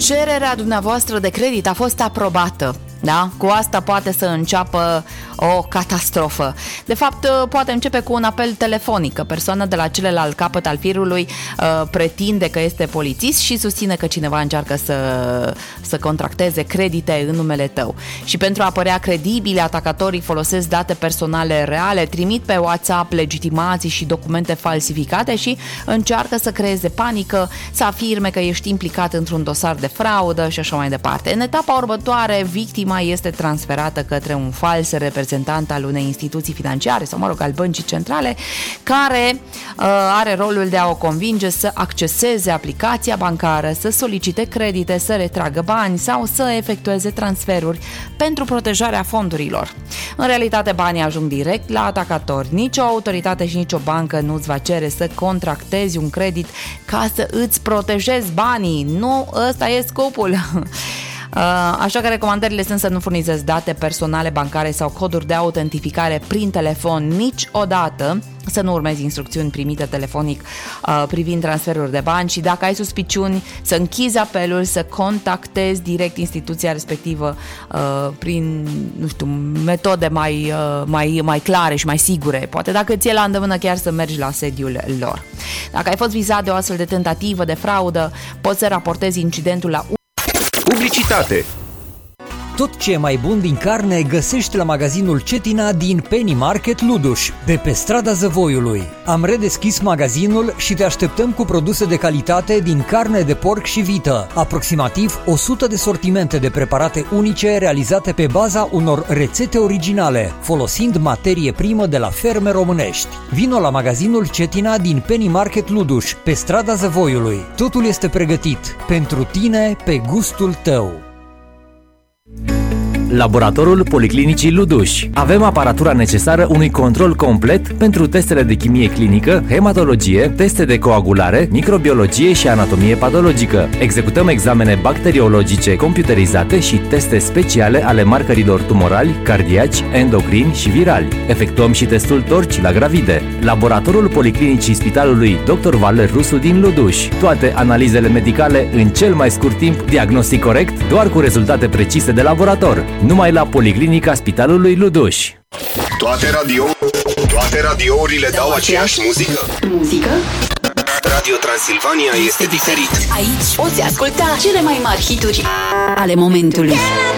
cererea dumneavoastră de credit a fost aprobată. Da? Cu asta poate să înceapă o catastrofă. De fapt, poate începe cu un apel telefonic, că persoana de la celălalt capăt al firului pretinde că este polițist și susține că cineva încearcă să contracteze credite în numele tău. Și pentru a părea credibile, atacatorii folosesc date personale reale, trimit pe WhatsApp legitimații și documente falsificate și încearcă să creeze panică, să afirme că ești implicat într-un dosar de fraudă și așa mai departe. În etapa următoare, victima este transferată către un fals reprezentant al unei instituții financiare sau, al băncii centrale, care are rolul de a o convinge să acceseze aplicația bancară, să solicite credite, să retragă bani sau să efectueze transferuri pentru protejarea fondurilor. În realitate, banii ajung direct la atacatori. Nici o autoritate și nici o bancă nu îți va cere să contractezi un credit ca să îți protejezi banii. Nu, ăsta e scopul. Așa că recomandările sunt să nu furnizezi date personale bancare sau coduri de autentificare prin telefon niciodată, să nu urmezi instrucțiuni primite telefonic privind transferuri de bani și dacă ai suspiciuni să închizi apelul, să contactezi direct instituția respectivă prin, metode mai clare și mai sigure. Poate dacă ți-e la îndemână chiar să mergi la sediul lor. Dacă ai fost vizat de o astfel de tentativă de fraudă, poți să raportezi incidentul la publicitate. Tot ce e mai bun din carne găsești la magazinul Cetina din Penny Market Luduș, de pe strada Zăvoiului. Am redeschis magazinul și te așteptăm cu produse de calitate din carne de porc și vită. Aproximativ 100 de sortimente de preparate unice realizate pe baza unor rețete originale, folosind materie primă de la ferme românești. Vino la magazinul Cetina din Penny Market Luduș, pe strada Zăvoiului. Totul este pregătit pentru tine, pe gustul tău. Laboratorul Policlinicii Luduș. Avem aparatura necesară unui control complet pentru testele de chimie clinică, hematologie, teste de coagulare, microbiologie și anatomie patologică. Executăm examene bacteriologice computerizate și teste speciale ale marcărilor tumorali, cardiaci, endocrini și virali. Efectuăm și testul torci la gravide. Laboratorul Policlinicii Spitalului Dr. Valer Rusu din Luduș. Toate analizele medicale în cel mai scurt timp, diagnostic corect, doar cu rezultate precise de laborator. Numai la Policlinica Spitalului Luduș. Toate radiourile dau aceeași muzică? Radio Transilvania este diferit. Aici poți asculta cele mai mari hituri ale momentului.